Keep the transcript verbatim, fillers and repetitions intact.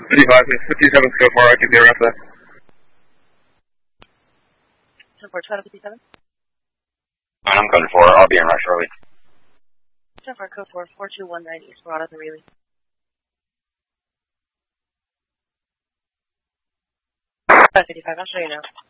fifty-five, fifty-seven, go for it, give me a rest of that. ten four, twelve fifty-seven. I'm code four, I'll be in rush shortly. ten four, code four, four two one nine East Parada, the relay. five fifty-five, I'll show you now.